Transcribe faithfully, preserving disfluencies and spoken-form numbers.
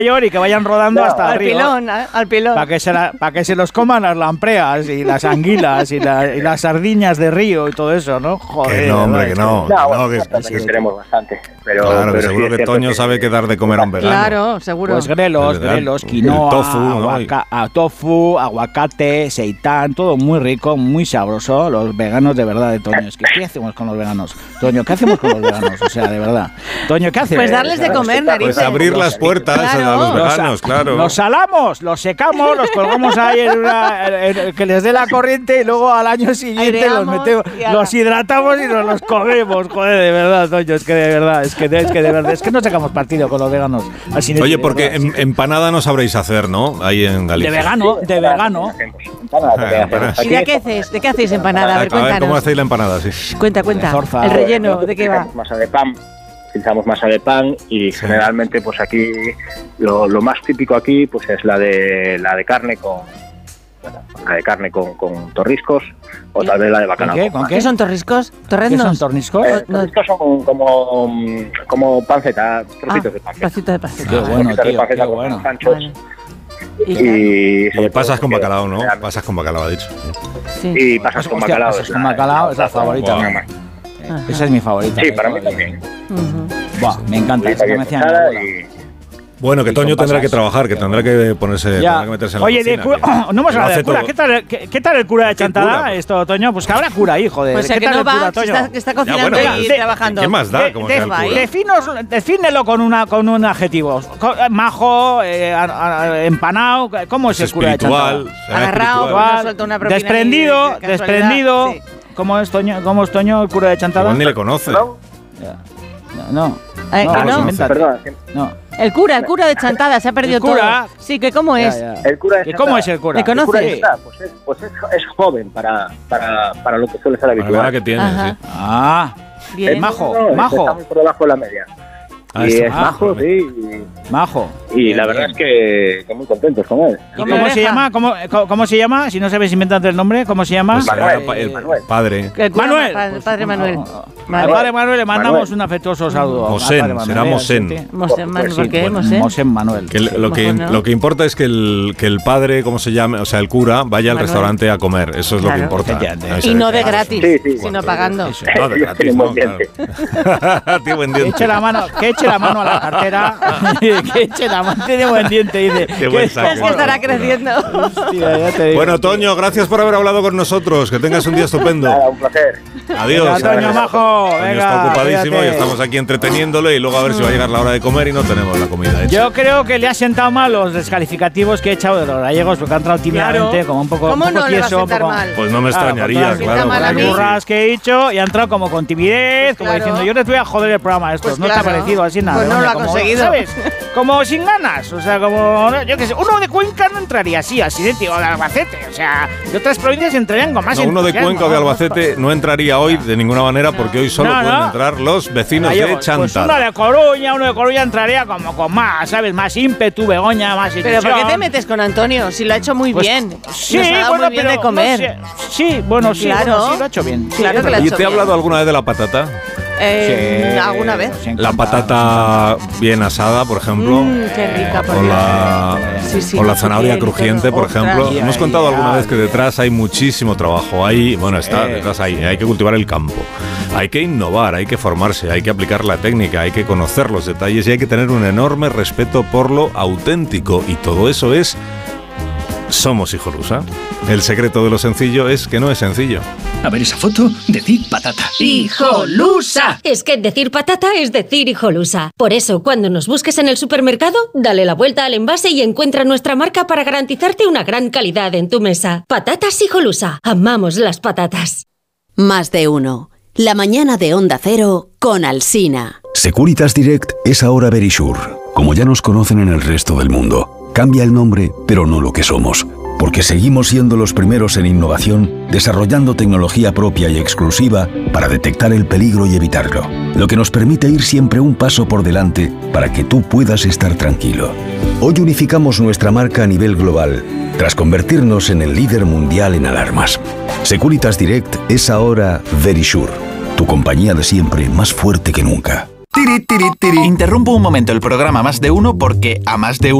y que vayan rodando no, hasta al arriba. pilón, al pilón. Para que, se la, pa que se los coman las lampreas y las anguilas y, la, y las sardiñas de río y todo eso, ¿no? Joder. Que no, hombre, que no. No, que bueno, no, que, que, que, que tenemos bastante. Pero, claro, pero que seguro sí que Toño que... sabe qué dar de comer a un vegano. Claro, seguro. Pues grelos, grelos, quinoa, tofu, aguaca ¿no? tofu, aguacate, seitán, todo muy rico, muy sabroso. Los veganos de verdad de Toño. Es que, ¿qué hacemos con los veganos? Toño, ¿qué hacemos con los veganos? O sea, de verdad. Toño, ¿qué hacemos? Pues darles de comer, narices. Pues abrir las puertas claro. a los veganos, los, claro. Los salamos, los secamos, los colgamos ahí en una, en, en, que les dé la corriente y luego al año siguiente los metemos, los hidratamos y nos los comemos. Joder, de verdad, Toño, es que de verdad, es que de, es que de verdad, es que no sacamos partido con los veganos. Así Oye, de, porque de verdad, en, empanada no sabréis hacer, ¿no? Ahí en Galicia. De vegano, de vegano. ¿Y de qué hacéis? ¿De qué hacéis empanada? A ver, a ver, ¿cómo hacéis la empanada? Sí. Cuenta, cuenta. Zorza. El relleno, ¿de qué va? Masa de pan. Utilizamos masa de pan y sí. generalmente pues aquí lo, lo más típico aquí pues es la de la de carne con bueno, la de carne con, con torriscos o tal vez la de bacalao. ¿Qué? ¿Con qué? ¿Qué son torriscos? ¿Torrendos? ¿Qué son torniscos? Eh, torriscos son como, como panceta, trocitos ah, de panceta. Trocitos de panceta. Qué bueno, tío, qué bueno. Vale. Y, y, y pasas con bacalao, ¿no? Pasas con bacalao, ha dicho. Sí. Y pasas con Hostia, bacalao. Pasas con bacalao, es la favorita. Wow. Esa es mi favorita. Sí, para mí también. Uh-huh. Buah, me encanta. Es que me hacían Bueno, que Toño tendrá que trabajar, que tendrá que ponerse, tendrá que meterse en la Oye, cocina. de cu- que, no hemos hablado de cura. ¿Qué tal, qué, ¿Qué tal el cura de Chantada, cura? Esto, Toño? Pues que habrá cura, hijo de. Pues ¿Qué que tal no el va, cura, Toño? Está, que está cocinando ya, bueno, y de, trabajando. ¿Qué más da? Como de, sea el cura. Definos, defínelo con, una, con un adjetivo. Majo, eh, empanado. ¿Cómo es, es el cura de Chantada? Agarrado, una desprendido, de desprendido. Sí. ¿Cómo es Toño? ¿Cómo es Toño el cura de Chantada? Pues ni le conoce. No. No. no. Eh, no, ah, no. no. Perdón. No. El cura, el cura de Chantada, se ha perdido el cura, todo. Sí, que cómo es. Ya, ya. El cura de Chantada. ¿Cómo es el cura? ¿Me conoces? El cura de Chantada, pues, es, pues es, es joven para, para, para lo que suele ser habitual. La verdad que tiene, Ajá. sí. Ah, bien. Es majo, no, majo. Está muy por debajo de la media. Ah, y está. es Ah, majo, sí. Y, majo. Y bien, la verdad bien. es que, que muy contentos con él. ¿Cómo, ¿Cómo se llama? ¿Cómo, ¿Cómo se llama? Si no sabéis inventar el nombre, ¿cómo se llama? Pues Manuel, el, el Manuel. padre. El cura, Manuel. El padre Manuel. Al padre Manuel le mandamos Manuel. un afectuoso saludo. Mosén, será Mosén. Mosén Manuel, ¿por qué Sí, Mosén? Mosén Manuel. Que el- lo, que, Mejor no. lo que importa es que el, que el padre, ¿cómo se llama? O sea, el cura, vaya al Manuel. restaurante a comer. Eso es lo que Claro. importa. Efectivamente. Y no de gratis, Sí, sí. sino pagando. Eso, no, de gratis, Tiene no, buen diente. claro. Tiene buen Que diente. eche la mano, que eche la mano a la cartera. Que eche la mano. Tiene buen diente, dice. Qué buen saco. Es que estará creciendo. Hostia, ya te digo. Bueno, Toño, gracias por haber hablado con nosotros. Que tengas un día estupendo. Nada, un placer. Adiós. Venga, Toño, majo. Toño Venga, está ocupadísimo cuídate. y estamos aquí entreteniéndole y luego a ver si va a llegar la hora de comer y no tenemos la comida hecha. Yo creo que le ha sentado mal los descalificativos que he echado de los gallegos porque ha entrado tímidamente, Claro. como un poco, ¿Cómo un poco no le va a tieso, un sentar poco- mal? Pues no me Claro, extrañaría, con todas claro. mal a las mí. burras que he hecho y ha entrado como con timidez, como Claro. diciendo yo les voy a joder el programa a estos. Pues no te claro. ha parecido así nada. Pues no Coño, lo ha como, conseguido. ¿sabes? Como sin ganas. O sea, como, yo qué sé, uno de Cuenca no entraría así, así de tío, de Albacete. O sea, de otras provincias entrarían con más No, uno de entusiasmo, Cuenca o de ¿no? Albacete no entraría hoy de ninguna manera porque hoy solo No, pueden no. entrar los vecinos de Gallegos, pues uno Chantada. de Coruña, uno de Coruña entraría como con más, ¿sabes? Más ímpetu, Begoña, más Pero ¿por qué ilusión. te metes con Antonio? Si lo ha hecho muy Pues, bien. Sí, Nos ha dado bueno, muy bien pero de comer. no sé. Sí, bueno, sí, Claro. bueno, sí, lo ha hecho bien. Claro Sí, que lo ha ¿Y hecho te ha bien. hablado alguna vez de la patata? Eh, Sí, ¿Alguna vez? sí, La encantado. patata bien asada, por ejemplo. Mm, qué rica, por O Dios. la, Sí, sí, o la no sé zanahoria qué, crujiente, todo. por Ostras. ejemplo. Ay, Hemos ay, contado alguna ay. vez que detrás hay muchísimo trabajo. Ahí, bueno, está, Eh. detrás hay, hay que cultivar el campo. Hay que innovar, hay que formarse, hay que aplicar la técnica, hay que conocer los detalles y hay que tener un enorme respeto por lo auténtico. Y todo eso es... Somos Hijolusa. El secreto de lo sencillo es que no es sencillo. A ver esa foto, decid patata. ¡Hijolusa! Es que decir patata es decir hijolusa. Por eso, cuando nos busques en el supermercado, dale la vuelta al envase y encuentra nuestra marca para garantizarte una gran calidad en tu mesa. Patatas Hijolusa. Amamos las patatas. Más de uno. La mañana de Onda Cero con Alsina. Securitas Direct es ahora Verisure, como ya nos conocen en el resto del mundo. Cambia el nombre, pero no lo que somos, porque seguimos siendo los primeros en innovación, desarrollando tecnología propia y exclusiva para detectar el peligro y evitarlo, lo que nos permite ir siempre un paso por delante para que tú puedas estar tranquilo. Hoy unificamos nuestra marca a nivel global, tras convertirnos en el líder mundial en alarmas. Securitas Direct es ahora Verisure, tu compañía de siempre más fuerte que nunca. Tiri, tiri, tiri. Interrumpo un momento el programa Más de Uno porque a más de uno